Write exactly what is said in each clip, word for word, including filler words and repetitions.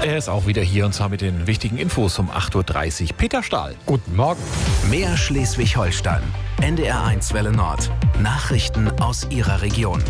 Er ist auch wieder hier und zwar mit den wichtigen Infos um acht Uhr dreißig. Peter Stahl. Guten Morgen. Mehr Schleswig-Holstein. N D R eins Welle Nord. Nachrichten aus Ihrer Region.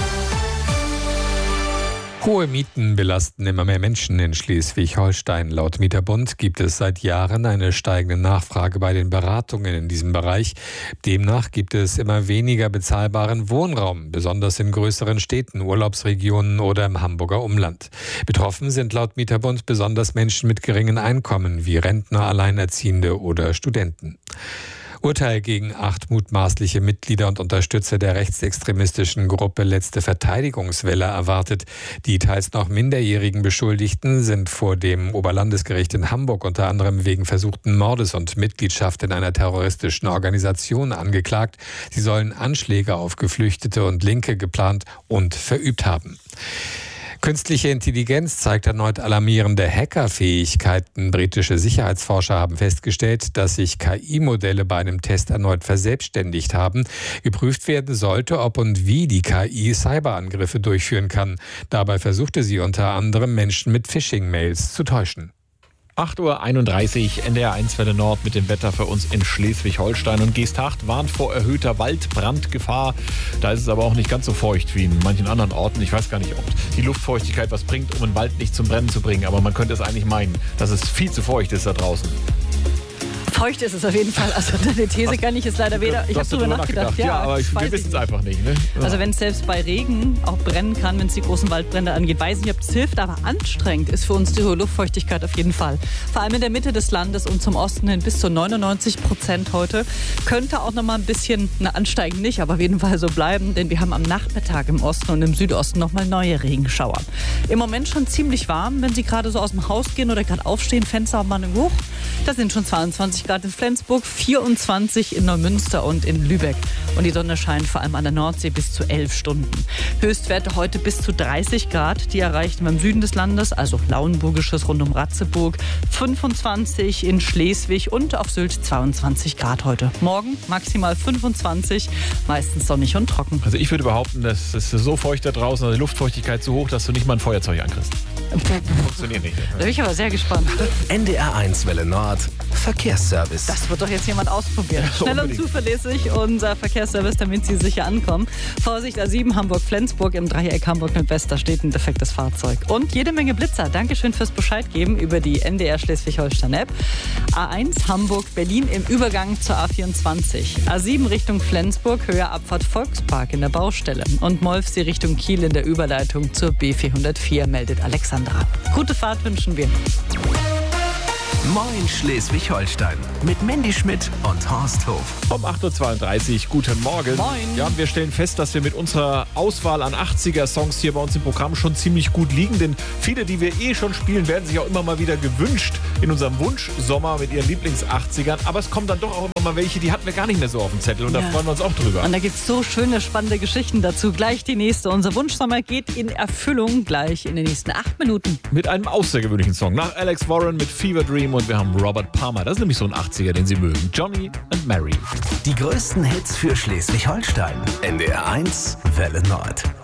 Hohe Mieten belasten immer mehr Menschen in Schleswig-Holstein. Laut Mieterbund gibt es seit Jahren eine steigende Nachfrage bei den Beratungen in diesem Bereich. Demnach gibt es immer weniger bezahlbaren Wohnraum, besonders in größeren Städten, Urlaubsregionen oder im Hamburger Umland. Betroffen sind laut Mieterbund besonders Menschen mit geringen Einkommen wie Rentner, Alleinerziehende oder Studenten. Urteil gegen acht mutmaßliche Mitglieder und Unterstützer der rechtsextremistischen Gruppe Letzte Verteidigungswelle erwartet. Die teils noch minderjährigen Beschuldigten sind vor dem Oberlandesgericht in Hamburg unter anderem wegen versuchten Mordes und Mitgliedschaft in einer terroristischen Organisation angeklagt. Sie sollen Anschläge auf Geflüchtete und Linke geplant und verübt haben. Künstliche Intelligenz zeigt erneut alarmierende Hackerfähigkeiten. Britische Sicherheitsforscher haben festgestellt, dass sich K I-Modelle bei einem Test erneut verselbstständigt haben. Geprüft werden sollte, ob und wie die K I Cyberangriffe durchführen kann. Dabei versuchte sie unter anderem Menschen mit Phishing-Mails zu täuschen. acht Uhr einunddreißig, N D R eins Welle Nord mit dem Wetter für uns in Schleswig-Holstein. Und Geesthacht warnt vor erhöhter Waldbrandgefahr. Da ist es aber auch nicht ganz so feucht wie in manchen anderen Orten. Ich weiß gar nicht, ob die Luftfeuchtigkeit was bringt, um einen Wald nicht zum Brennen zu bringen. Aber man könnte es eigentlich meinen, dass es viel zu feucht ist da draußen. Feucht ist es auf jeden Fall. Also deine These kann ich jetzt leider weder. Ich habe darüber nachgedacht. nachgedacht. Ja, ja, aber ich, wir wissen es einfach nicht. Ne? Ja. Also wenn es selbst bei Regen auch brennen kann, wenn es die großen Waldbrände angeht, weiß nicht, ob es hilft, aber anstrengend ist für uns die hohe Luftfeuchtigkeit auf jeden Fall. Vor allem in der Mitte des Landes und zum Osten hin bis zu neunundneunzig Prozent heute. Könnte auch noch mal ein bisschen, na, ansteigen nicht, aber auf jeden Fall so bleiben, denn wir haben am Nachmittag im Osten und im Südosten noch mal neue Regenschauer. Im Moment schon ziemlich warm, wenn Sie gerade so aus dem Haus gehen oder gerade aufstehen, Fenster auf mal hoch. Da sind schon zweiundzwanzig Grad in Flensburg, vierundzwanzig in Neumünster und in Lübeck. Und die Sonne scheint vor allem an der Nordsee bis zu elf Stunden. Höchstwerte heute bis zu dreißig Grad. Die erreichen wir im Süden des Landes, also Lauenburgisches rund um Ratzeburg. fünfundzwanzig in Schleswig und auf Sylt zweiundzwanzig Grad heute. Morgen maximal fünfundzwanzig, meistens sonnig und trocken. Also ich würde behaupten, das ist so feucht da draußen, also die Luftfeuchtigkeit so hoch, dass du nicht mal ein Feuerzeug ankriegst. Funktioniert nicht. Da bin ich aber sehr gespannt. N D R eins Welle Nord. Verkehrsservice. Das wird doch jetzt jemand ausprobieren. Ja, Schnell und zuverlässig unser Verkehrsservice, damit Sie sicher ankommen. Vorsicht, A sieben Hamburg-Flensburg im Dreieck Hamburg-Nordwest, da steht ein defektes Fahrzeug. Und jede Menge Blitzer. Dankeschön fürs Bescheid geben über die N D R Schleswig-Holstein-App. A eins Hamburg-Berlin im Übergang zur A vierundzwanzig. A sieben Richtung Flensburg, Höhe Abfahrt Volkspark in der Baustelle. Und Molfsee Richtung Kiel in der Überleitung zur B vierhundertvier, meldet Alexandra. Gute Fahrt wünschen wir. Moin Schleswig-Holstein mit Mandy Schmidt und Horst Hof. Um acht Uhr zweiunddreißig, guten Morgen. Moin. Ja, und wir stellen fest, dass wir mit unserer Auswahl an achtziger-Songs hier bei uns im Programm schon ziemlich gut liegen, denn viele, die wir eh schon spielen, werden sich auch immer mal wieder gewünscht in unserem Wunschsommer mit ihren Lieblings-achtzigern. Aber es kommen dann doch auch immer mal welche, die hatten wir gar nicht mehr so auf dem Zettel und ja, da freuen wir uns auch drüber. Und da gibt es so schöne, spannende Geschichten dazu. Gleich die nächste. Unser Wunschsommer geht in Erfüllung gleich in den nächsten acht Minuten. Mit einem außergewöhnlichen Song. Nach Alex Warren mit Fever Dream und wir haben Robert Palmer. Das ist nämlich so ein achtziger, den Sie mögen. Johnny and Mary. Die größten Hits für Schleswig-Holstein. N D R eins Welle Nord.